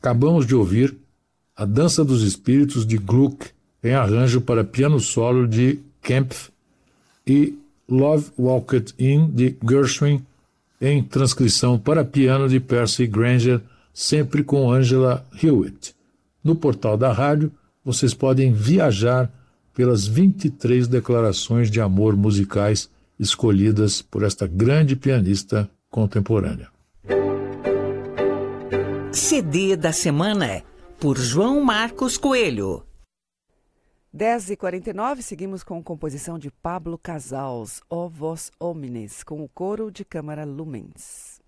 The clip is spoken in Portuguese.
Acabamos de ouvir A Dança dos Espíritos de Gluck, em arranjo para piano solo de Kempf, e Love Walked In de Gershwin, em transcrição para piano de Percy Grainger, sempre com Angela Hewitt. No portal da rádio, vocês podem viajar pelas 23 declarações de amor musicais escolhidas por esta grande pianista contemporânea. CD da semana, por João Marcos Coelho. 10h49, seguimos com composição de Pablo Casals, O Vos Homines, com o coro de câmara Lumens.